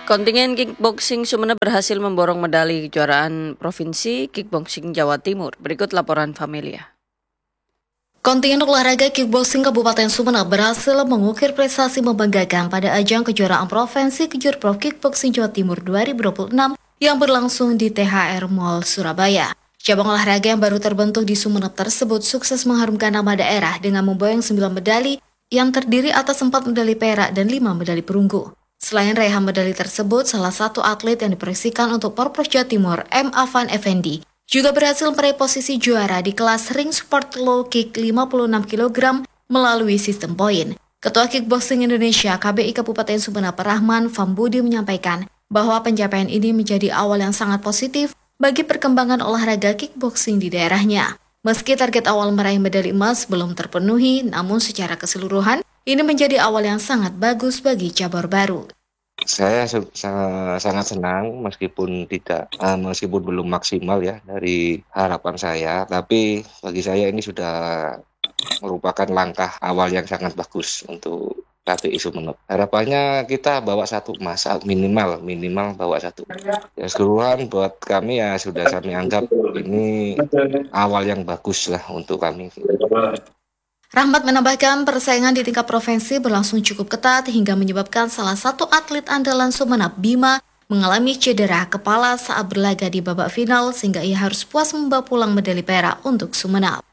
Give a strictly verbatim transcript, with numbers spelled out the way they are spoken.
Kontingen kickboxing Sumeneb berhasil memborong medali kejuaraan Provinsi Kickboxing Jawa Timur. Berikut laporan Familia. Kontingen olahraga kickboxing Kabupaten Sumeneb berhasil mengukir prestasi membanggakan pada ajang kejuaraan Provinsi Kejurprov Kickboxing Jawa Timur dua ribu dua puluh enam yang berlangsung di T H R Mall Surabaya. Cabang olahraga yang baru terbentuk di Sumeneb tersebut sukses mengharumkan nama daerah dengan memboyong sembilan medali yang terdiri atas empat medali perak dan lima medali perunggu. Selain raihan medali tersebut, salah satu atlet yang diproyeksikan untuk Porpros Jawa Timur, M. Afan Effendi, juga berhasil meraih posisi juara di kelas ring sport low kick lima puluh enam kilogram melalui sistem poin. Ketua Kickboxing Indonesia K B I Kabupaten Sumeneb Rahman Fambudi menyampaikan bahwa pencapaian ini menjadi awal yang sangat positif bagi perkembangan olahraga kickboxing di daerahnya. Meski target awal meraih medali emas belum terpenuhi, namun secara keseluruhan ini menjadi awal yang sangat bagus bagi cabur baru. Saya sangat senang meskipun tidak uh, meskipun belum maksimal ya dari harapan saya, tapi bagi saya ini sudah merupakan langkah awal yang sangat bagus untuk K B I Sumeneb. Harapannya kita bawa satu emas minimal minimal bawa satu. Ya, keseluruhan buat kami ya sudah kami anggap ini awal yang bagus lah untuk kami. Rahmat menambahkan persaingan di tingkat provinsi berlangsung cukup ketat hingga menyebabkan salah satu atlet andalan Sumeneb, Bima, mengalami cedera kepala saat berlaga di babak final sehingga ia harus puas membawa pulang medali perak untuk Sumeneb.